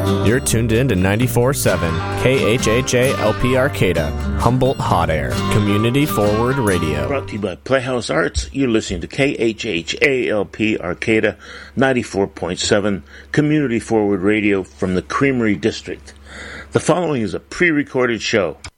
You're tuned in to 94.7 KHHA LP Arcata, Humboldt Hot Air, Community Forward Radio. Brought to you by Playhouse Arts. You're listening to KHHA LP Arcata, 94.7 Community Forward Radio from the Creamery District. The following is a pre-recorded show.